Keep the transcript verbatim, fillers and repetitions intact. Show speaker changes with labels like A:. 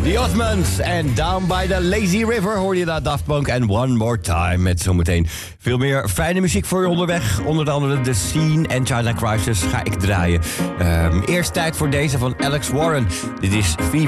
A: The Osmonds en Down by the Lazy River hoorde je daar Daft Punk en One More Time. Met zometeen veel meer fijne muziek voor je onderweg. Onder andere The Scene en China Crisis ga ik draaien. Um, eerst tijd voor deze van Alex Warren. Dit is Fever.